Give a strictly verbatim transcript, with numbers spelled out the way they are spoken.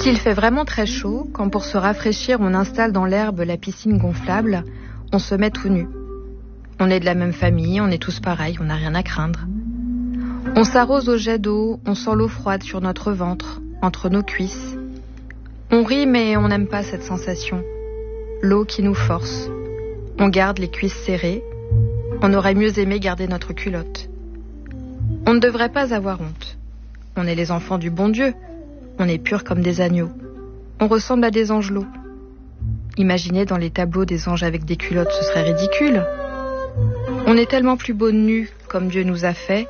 S'il fait vraiment très chaud, quand pour se rafraîchir on installe dans l'herbe la piscine gonflable, on se met tout nu. On est de la même famille, on est tous pareils, on n'a rien à craindre. On s'arrose au jet d'eau, on sent l'eau froide sur notre ventre, entre nos cuisses. On rit mais on n'aime pas cette sensation. L'eau qui nous force. On garde les cuisses serrées. On aurait mieux aimé garder notre culotte. On ne devrait pas avoir honte. On est les enfants du bon Dieu. On est purs comme des agneaux. On ressemble à des angelots. Imaginez dans les tableaux des anges avec des culottes, ce serait ridicule. On est tellement plus beaux nus comme Dieu nous a fait